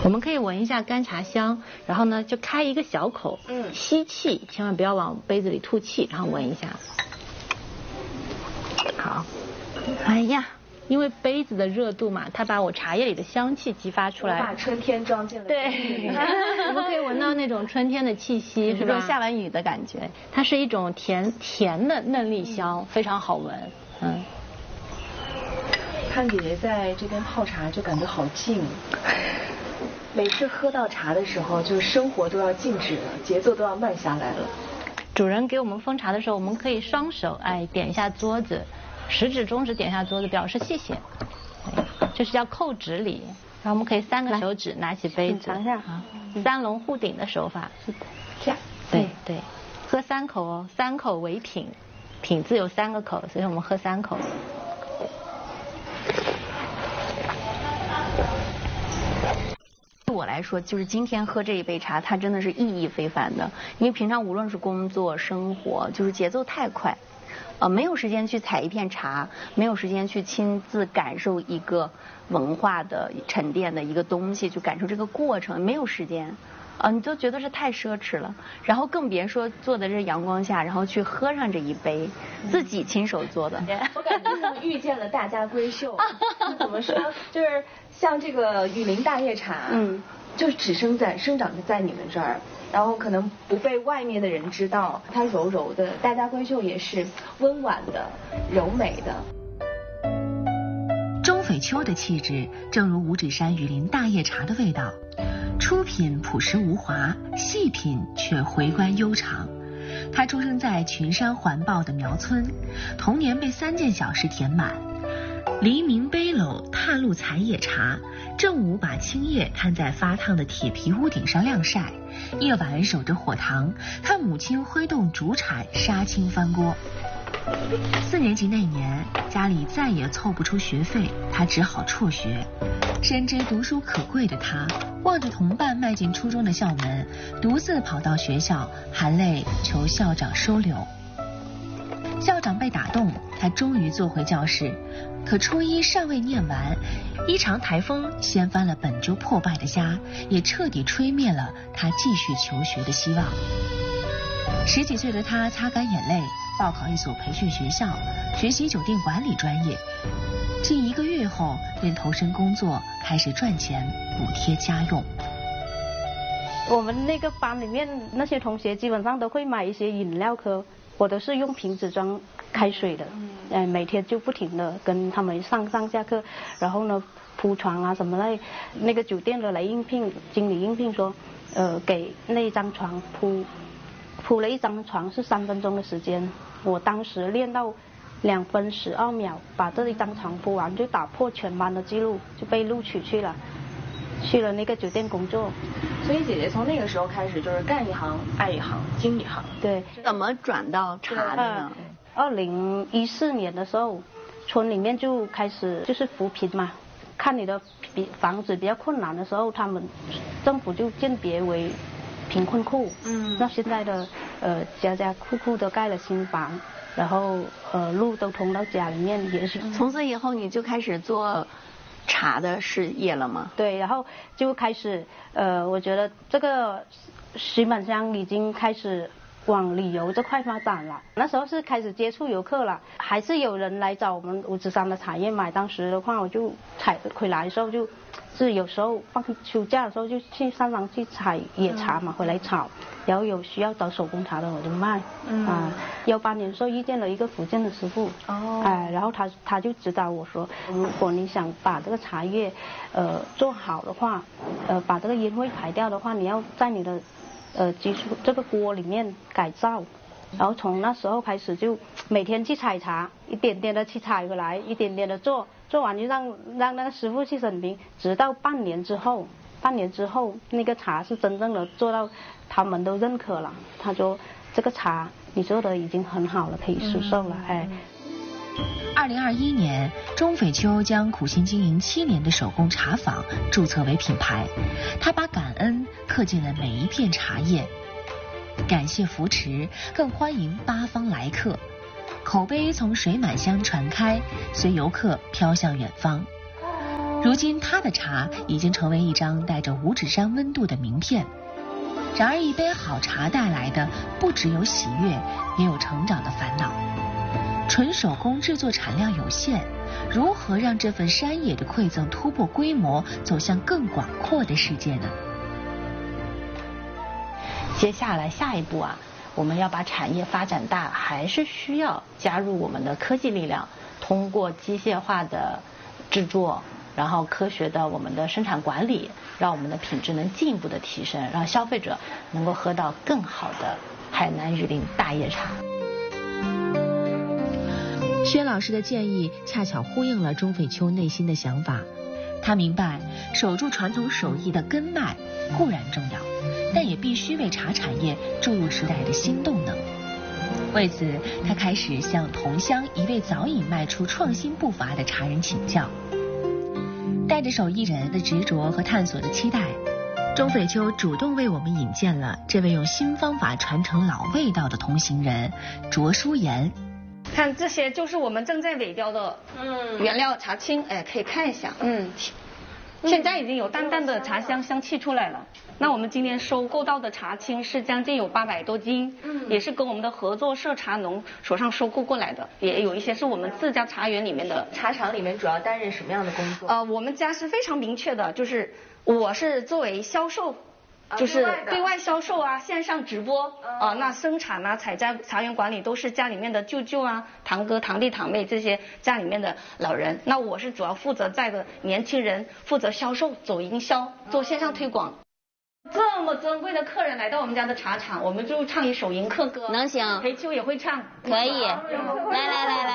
我们可以闻一下干茶香，然后呢就开一个小口，吸气，千万不要往杯子里吐气，然后闻一下。好，哎呀，因为杯子的热度嘛，它把我茶叶里的香气激发出来， 把春天装进了。 对，我们可以闻到那种春天的气息，是吧？ 下完雨的感觉， 它是一种甜的嫩栗香，非常好闻。 看姐姐在这边泡茶就感觉好静。每次喝到茶的时候，就是生活都要静止了，节奏都要慢下来了。 主人给我们封茶的时候，我们可以双手点一下桌子，食指、中指点一下桌子，表示谢谢。这是叫扣指礼。然后我们可以3个手指拿起杯子， 尝一下 3龙互顶的手法。这样。对，喝3口哦，3口为品，品字有3个口，所以我们喝3口。 对我来说，就是今天喝这一杯茶，它真的是意义非凡的。因为平常无论是工作、生活，就是节奏太快，没有时间去采一片茶，没有时间去亲自感受一个文化的沉淀的一个东西，去感受这个过程，没有时间。你就觉得是太奢侈了，然后更别说坐在这阳光下，然后去喝上这一杯自己亲手做的。 我感觉像遇见了大家闺秀。怎么说？就是像这个雨林大叶茶，就只生长在你们这儿，然后可能不被外面的人知道，它柔柔的，大家闺秀也是温婉的、柔美的。 钟榧丘的气质，正如五指山雨林大叶茶的味道。初品朴实无华，细品却回甘悠长。他出生在群山环抱的苗村，童年被3件小事填满：黎明背篓踏露采野茶，正午把青叶摊在发烫的铁皮屋顶上晾晒，夜晚守着火塘，看母亲挥动竹铲杀青翻锅。4年级那年，家里再也凑不出学费，他只好辍学。深知读书可贵的他，望着同伴迈进初中的校门，独自跑到学校，含泪求校长收留。校长被打动，他终于坐回教室。可初一尚未念完，一场台风掀翻了本就破败的家，也彻底吹灭了他继续求学的希望。10几岁的他擦干眼泪，报考一所培训学校，学习酒店管理专业。近1个月后，便投身工作，开始赚钱补贴家用。 我们那个班里面那些同学基本上都会买一些饮料喝，我都是用瓶子装开水的，每天就不停的跟他们上下课，然后呢铺床啊什么的。那个酒店的来应聘，经理应聘说，给那张床铺了一张床是3分钟的时间，我当时练到2分12秒，把这一张床铺完，就打破全班的记录，就被录取去了那个酒店工作。 所以姐姐从那个时候开始就是干一行爱一行，精一行。 对。 怎么转到茶的呢 ？2014年的时候，村里面就开始就是扶贫嘛，看你的房子比较困难的时候，他们政府就鉴别为贫困户。那现在的家家户户都盖了新房，然后路都通到家里面，也是。 从此以后你就开始做茶的事业了吗？ 对，然后就开始我觉得这个石板乡已经开始往旅游这块发展了。那时候是开始接触游客了，还是有人来找我们五指山的茶叶买。当时的话，我就采回来的时候就是有时候放休假的时候就去山上去采野茶嘛，回来炒。然后有需要找手工茶的我就卖。18年的时候遇见了一个福建的师傅，然后他就指导我说，如果你想把这个茶叶做好的话，把这个烟味排掉的话，你要在你的基础这个锅里面改造。然后从那时候开始就每天去采茶，一点点的去采回来，一点点的做完就让那个师傅去审评，直到半年之后那个茶是真正的做到他们都认可了。他说这个茶你做的已经很好了，可以出售了。 2021年，钟榧丘将苦心经营7年的手工茶坊注册为品牌，他把感恩刻进了每一片茶叶，感谢扶持，更欢迎8方来客，口碑从水满乡传开，随游客飘向远方。 如今他的茶已经成为一张带着五指山温度的名片。然而一杯好茶带来的不只有喜悦，也有成长的烦恼。纯手工制作产量有限，如何让这份山野的馈赠突破规模，走向更广阔的世界呢？ 接下来下一步啊，我们要把产业发展大，还是需要加入我们的科技力量，通过机械化的制作，然后科学的我们的生产管理，让我们的品质能进一步的提升，让消费者能够喝到更好的海南榆林大叶茶。 薛老师的建议恰巧呼应了钟斐秋内心的想法。他明白，守住传统手艺的根脉固然重要，但也必须为茶产业注入时代的新动能。为此，他开始向同乡一位早已迈出创新步伐的茶人请教。带着手艺人的执着和探索的期待，钟斐秋主动为我们引荐了这位用新方法传承老味道的同行人卓淑妍。 看这些就是我们正在萎凋的原料茶青，哎，可以看一下，现在已经有淡淡的茶香气出来了。那我们今天收购到的茶青是将近有800多斤，也是跟我们的合作社茶农手上收购过来的，也有一些是我们自家茶园里面的。 茶厂里面主要担任什么样的工作？ 我们家是非常明确的，就是我是作为销售。就是对外销售啊，线上直播那生产啊、采摘、茶园管理都是家里面的舅舅啊、堂哥、堂弟、堂妹这些家里面的老人。那我是主要负责带着年轻人，负责销售、走营销、做线上推广。这么珍贵的客人来到我们家的茶厂，我们就唱一首迎客歌。 能行？ 裴秋也会唱。 可以。来。